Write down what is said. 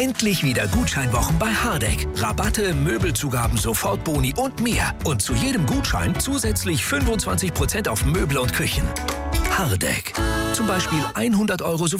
Endlich wieder Gutscheinwochen bei Hardegg. Rabatte, Möbelzugaben, Sofortboni und mehr. Und zu jedem Gutschein zusätzlich 25% auf Möbel und Küchen. Hardegg. Zum Beispiel 100 €